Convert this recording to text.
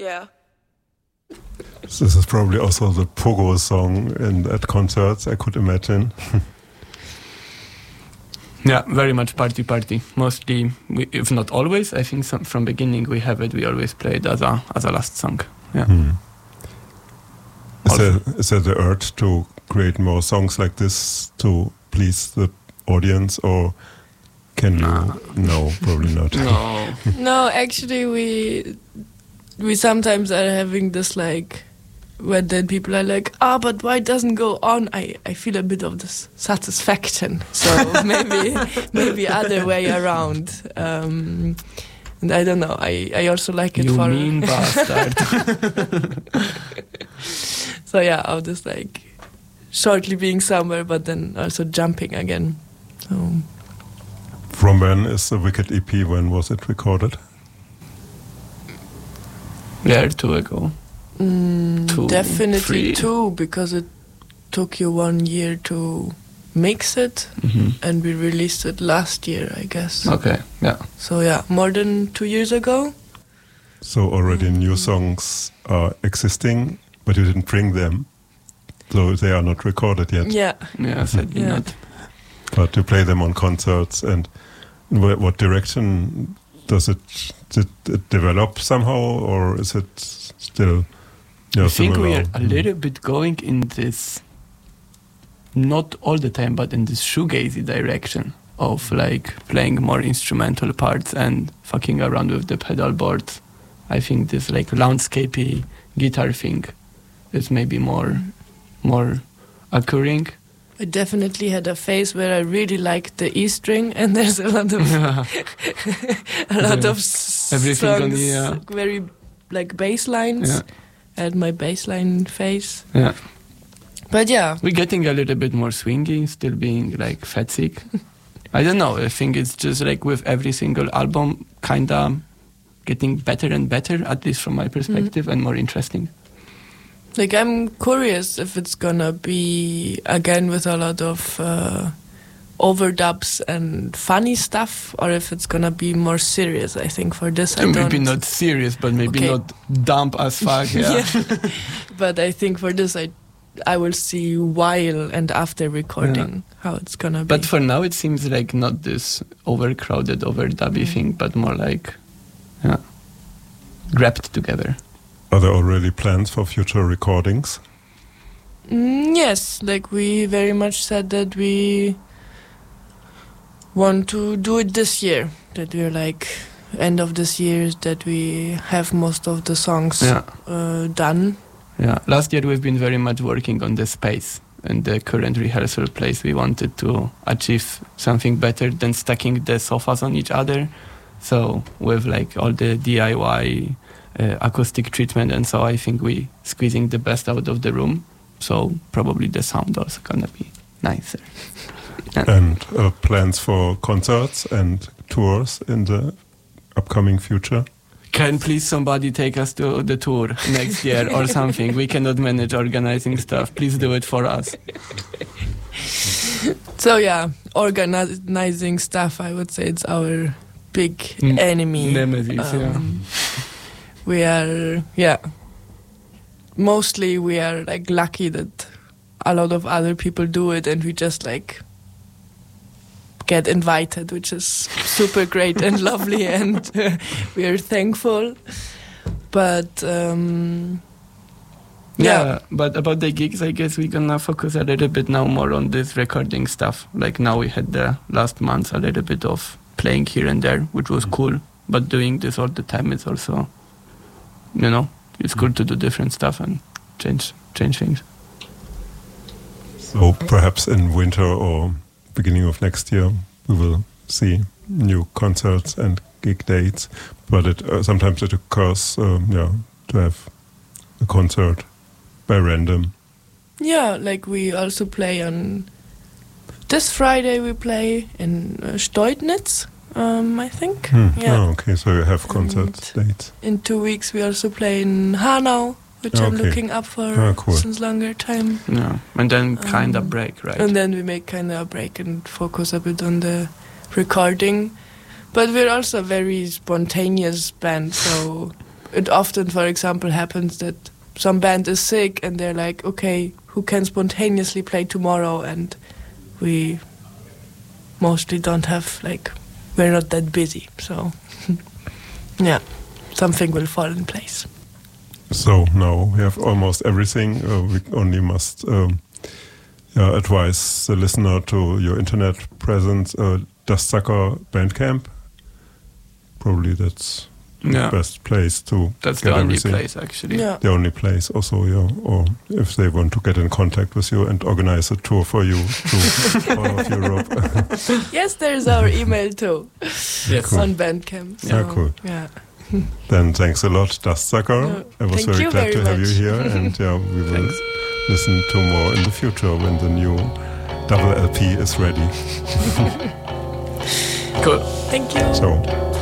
Yeah. This is probably also the pogo song at concerts, I could imagine. Yeah, very much party. Mostly, if not always, I think from beginning we always play it as a last song. Yeah. Is there the urge to create more songs like this to please the audience, or can you? No, probably not. No. No, actually we sometimes are having this like, when then people are like, but why it doesn't go on? I feel a bit of this satisfaction. So maybe other way around. And I don't know. I also like it you for. You mean bastard. So yeah, I'll just like shortly being somewhere, but then also jumping again. So. From when is the Wicked EP? When was it recorded? Yeah, 2 ago. Definitely 3. 2, because it took you 1 year to mix it, and we released it last year, I guess. Okay, yeah. So yeah, more than 2 years ago. So already new songs are existing, but you didn't bring them, so they are not recorded yet. Yeah, sadly not. But you play them on concerts, and what direction does it develop somehow, or is it still? I think we are a little bit going in this, not all the time, but in this shoegazy direction of like playing more instrumental parts and fucking around with the pedal boards. I think this like landscapey guitar thing is maybe more occurring. I definitely had a phase where I really liked the E string, and there's a lot of everything songs, on the very like bass lines. Yeah. I had my bass line phase. Yeah. But yeah. We're getting a little bit more swingy, still being like fetsick. I don't know, I think it's just like with every single album kinda getting better and better, at least from my perspective, and more interesting. Like, I'm curious if it's gonna be again with a lot of overdubs and funny stuff, or if it's gonna be more serious. I think for this, Maybe not serious, but maybe not dumb as fuck. Yeah. But I think for this, I will see while and after recording how it's gonna be. But for now, it seems like not this overcrowded, overdubby thing, but more like wrapped together. Are there already plans for future recordings? Yes, like we very much said that we want to do it this year. That we're like end of this year, that we have most of the songs done. Yeah, last year we've been very much working on the space and the current rehearsal place. We wanted to achieve something better than stacking the sofas on each other. So with like all the DIY acoustic treatment, and so I think we squeezing the best out of the room. So probably the sound also gonna be nicer. And plans for concerts and tours in the upcoming future? Can please somebody take us to the tour next year or something? We cannot manage organizing stuff. Please do it for us. So yeah, organizing stuff, I would say it's our big enemy. Nemesis, We are, mostly we are like lucky that a lot of other people do it, and we just like get invited, which is super great and lovely, and we are thankful. But but about the gigs, I guess we're gonna focus a little bit now more on this recording stuff. Like now we had the last month a little bit of playing here and there, which was cool, but doing this all the time is also, it's cool to do different stuff and change things. So perhaps in winter or beginning of next year we will see new concerts and gig dates, but sometimes it occurs to have a concert by random. Yeah, like we also play on this Friday, we play in Steutnitz, I think. Oh, okay, so you have concert dates. In 2 weeks we also play in Hanau, which I'm looking up for since longer time. Yeah, and then kind of break, right? And then we make kind of a break and focus a bit on the recording. But we're also a very spontaneous band, so it often, for example, happens that some band is sick and they're like, okay, who can spontaneously play tomorrow? And we mostly don't have, like, we're not that busy. So, yeah, something will fall in place. So now we have almost everything. We only must advise the listener to your internet presence, Dustsucker Bandcamp. Probably that's the best place to That's get the only everything. place, actually. Yeah. The only place also, or if they want to get in contact with you and organize a tour for you to all of Europe. Yes, there's our email too. Yes. Cool. On Bandcamp. So, Yeah, cool. Yeah. Then thanks a lot, Dustsucker. I was Thank very you glad to very have you much. here, and we will listen to more in the future when the new double LP is ready. Cool. Thank you. So